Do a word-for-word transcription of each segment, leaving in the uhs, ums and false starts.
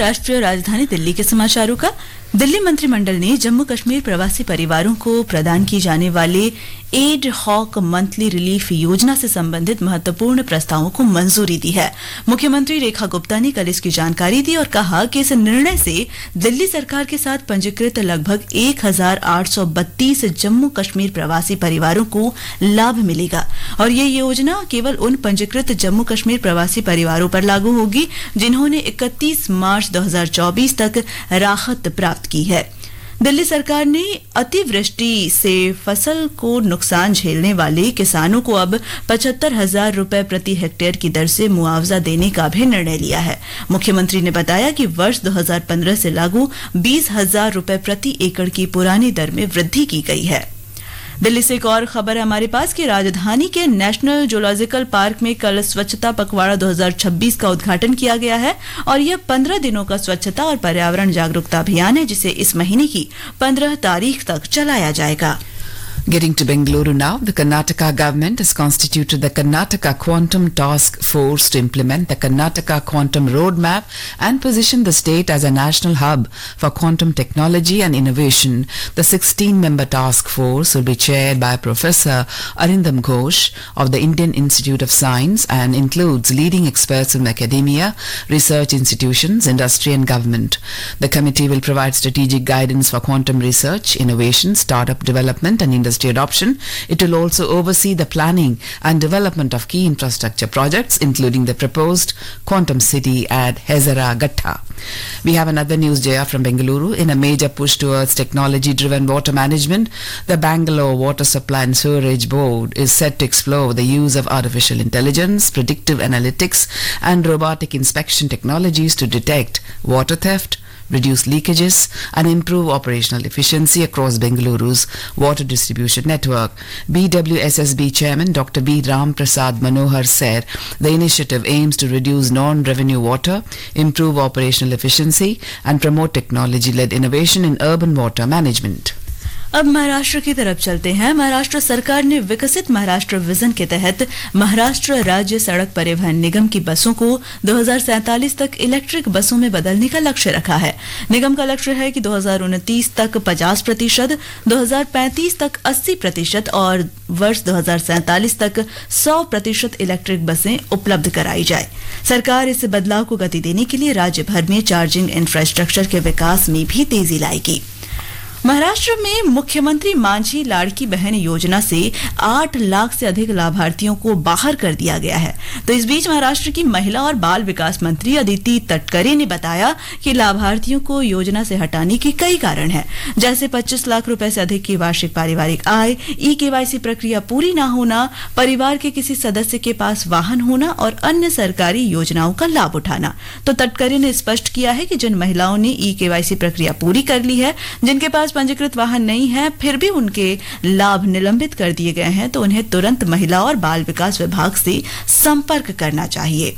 राष्ट्रीय राजधानी दिल्ली के समाचारों का। दिल्ली मंत्रिमंडल ने जम्मू कश्मीर प्रवासी परिवारों को प्रदान की जाने वाले एड हॉक मंथली रिलीफ योजना से संबंधित महत्वपूर्ण प्रस्तावों को मंजूरी दी है। मुख्यमंत्री रेखा गुप्ता ने कल इसकी जानकारी दी और कहा कि इस निर्णय से दिल्ली सरकार के साथ पंजीकृत लगभग एक हजार आठ सौ बत्तीस जम्मू कश्मीर प्रवासी परिवारों को लाभ मिलेगा और ये योजना केवल उन पंजीकृत जम्मू कश्मीर प्रवासी परिवारों पर लागू होगी जिन्होंने इकतीस मार्च दो हजार चौबीस तक राहत प्राप्त की है। दिल्ली सरकार ने अतिवृष्टि से फसल को नुकसान झेलने वाले किसानों को अब पचहत्तर हजार रुपए प्रति हेक्टेयर की दर से मुआवजा देने का भी निर्णय लिया है। मुख्यमंत्री ने बताया कि वर्ष दो हजार पंद्रह से लागू बीस हजार रुपए प्रति एकड़ की पुरानी दर में वृद्धि की गई है। दिल्ली से एक और खबर है हमारे पास कि राजधानी के नेशनल जूलॉजिकल पार्क में कल स्वच्छता पखवाड़ा दो हजार छब्बीस का उद्घाटन किया गया है और यह पंद्रह दिनों का स्वच्छता और पर्यावरण जागरूकता अभियान है जिसे इस महीने की पंद्रह तारीख तक चलाया जाएगा। Getting to Bengaluru now, the Karnataka government has constituted the Karnataka Quantum Task Force to implement the Karnataka Quantum Roadmap and position the state as a national hub for quantum technology and innovation. The sixteen-member task force will be chaired by Professor Arindam Ghosh of the Indian Institute of Science and includes leading experts from academia, research institutions, industry and government. The committee will provide strategic guidance for quantum research, innovation, startup development and industry adoption. It will also oversee the planning and development of key infrastructure projects, including the proposed quantum city at Hezaragatta. We have another news, Jaya, from Bengaluru. In a major push towards technology-driven water management, the Bangalore Water Supply and Sewerage Board is set to explore the use of artificial intelligence, predictive analytics, and robotic inspection technologies to detect water theft, reduce leakages and improve operational efficiency across Bengaluru's water distribution network. B W S S B Chairman Doctor B. Ram Prasad Manohar said the initiative aims to reduce non-revenue water, improve operational efficiency and promote technology-led innovation in urban water management. अब महाराष्ट्र की तरफ चलते हैं। महाराष्ट्र सरकार ने विकसित Maharashtra vision के तहत महाराष्ट्र राज्य सड़क परिवहन निगम की बसों को दो हजार सैंतालीस तक इलेक्ट्रिक बसों में बदलने का लक्ष्य रखा है। निगम का लक्ष्य है कि दो हजार उनतीस तक पचास प्रतिशत, दो हजार पैंतीस तक अस्सी प्रतिशत और वर्ष दो हजार सैंतालीस तक सौ प्रतिशत इलेक्ट्रिक बसें उपलब्ध कराई जाए। सरकार इस बदलाव को गति देने के लिए राज्य भर में चार्जिंग इंफ्रास्ट्रक्चर के विकास में भी तेजी लाएगी। महाराष्ट्र में मुख्यमंत्री मांझी लाड़की बहन योजना से आठ लाख से अधिक लाभार्थियों को बाहर कर दिया गया है। तो इस बीच महाराष्ट्र की महिला और बाल विकास मंत्री अदिति तटकरे ने बताया कि लाभार्थियों को योजना से हटाने के कई कारण हैं, जैसे पच्चीस लाख रुपए से अधिक की वार्षिक पारिवारिक आय, ई केवाईसी प्रक्रिया पूरी न होना, परिवार के किसी सदस्य के पास वाहन होना और अन्य सरकारी योजनाओं का लाभ उठाना। तो तटकरे ने स्पष्ट किया है कि जिन महिलाओं ने ई केवाईसी प्रक्रिया पूरी कर ली है, जिनके पास पंजीकृत वाहन नहीं है, फिर भी उनके लाभ निलंबित कर दिए गए हैं, तो उन्हें तुरंत महिला और बाल विकास विभाग से संपर्क करना चाहिए।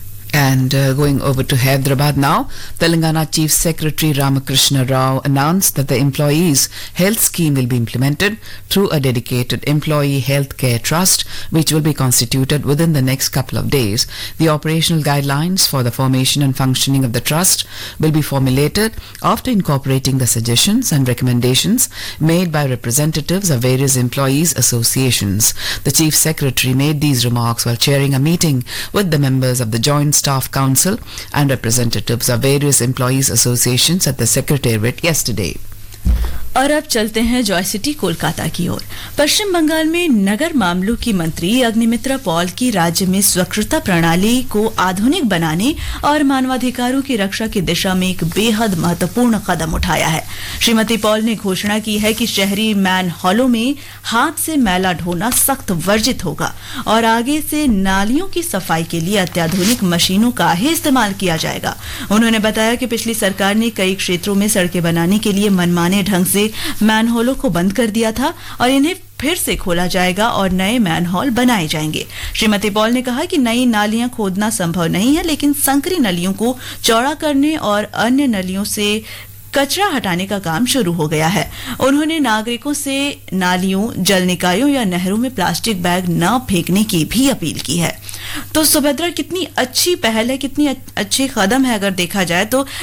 And uh, going over to Hyderabad now, Telangana Chief Secretary Ramakrishna Rao announced that the Employees Health Scheme will be implemented through a dedicated Employee Health Care Trust, which will be constituted within the next couple of days. The operational guidelines for the formation and functioning of the trust will be formulated after incorporating the suggestions and recommendations made by representatives of various employees associations. The Chief Secretary made these remarks while chairing a meeting with the members of the Joint Staff Council and representatives of various employees associations at the Secretariat yesterday. और अब चलते हैं Joy city Kolkata की ओर। पश्चिम बंगाल में नगर मामलों की मंत्री Agnimitra Paul की राज्य में स्वच्छता प्रणाली को आधुनिक बनाने और मानवाधिकारों की रक्षा की दिशा में एक बेहद महत्वपूर्ण कदम उठाया है। श्रीमती पॉल ने घोषणा की है कि शहरी मैन हॉलों में हाथ से मैला ढोना सख्त वर्जित होगा और आगे से नालियों की सफाई के लिए अत्याधुनिक मशीनों का ही इस्तेमाल किया जाएगा। उन्होंने बताया कि पिछली सरकार ने कई क्षेत्रों में सड़कें बनाने के लिए मनमाने ढंग से मैनहोलों को बंद कर दिया था और इन्हें फिर से खोला जाएगा और नए मैनहोल बनाए जाएंगे। श्रीमती पॉल ने कहा कि नई नालियां खोदना संभव नहीं है, लेकिन संकरी नलियों को चौड़ा करने और अन्य नलियों से कचरा हटाने का काम शुरू हो गया है। उन्होंने नागरिकों से नालियों, जल निकायों या नहरों में प्लास्टिक बैग न फेंकने की भी अपील की है। तो सुभद्रा, कितनी अच्छी पहल है, कितनी अच्छी कदम है। अगर देखा जाए तो